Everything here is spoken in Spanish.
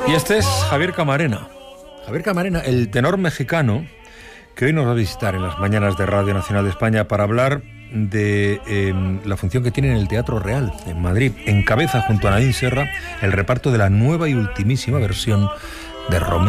Y este es Javier Camarena. Javier Camarena, el tenor mexicano, que hoy nos va a visitar en las mañanas de Radio Nacional de España para hablar de la función que tiene en el Teatro Real, en Madrid. Encabeza junto a Nadine Serra el reparto de la nueva y ultimísima versión de Romeo